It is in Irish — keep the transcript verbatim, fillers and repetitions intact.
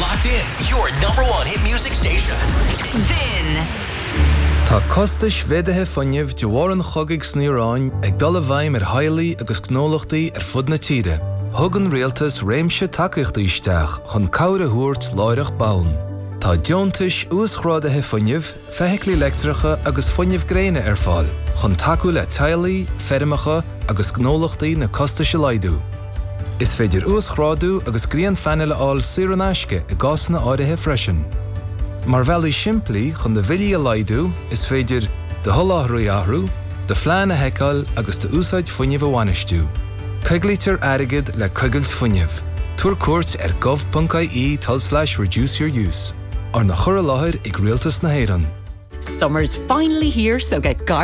locked in. Your number one hit music station. Spin. Tá costais bheidithe fonnimh de bharr an chogaigh sníoráin ag dul a bhaim ar hailigh agus gnólachtaí ar fud na tíre. Thug an rialtas réimse takeíochta isteach chun cabhra thuairt láireach báin. Tá deontais úsachrádathe fonnimh, feithiclí leictreacha agus fonnimh gréine ar fáil, chun takeú le taileí, fermacha agus gnólachtaí na costaise laidú. Is féidir úsachráidú agus gríon fanile áil saoir an aisce i gcásanna áirithe freisin. Mar bhealaí simplí chun de bhilí a laidú is féidir de tholáthraí athrú, de phlean a heiceáil agus de úsáid fuinneamh a bhainistú. Coiglítear airgid le coigailt fuinneamh. Tuair cuairt ar gov.ie tal slash reduce your use. Ar na chur a láthair ag rialtas na hÉireann. Summer's finally here, so get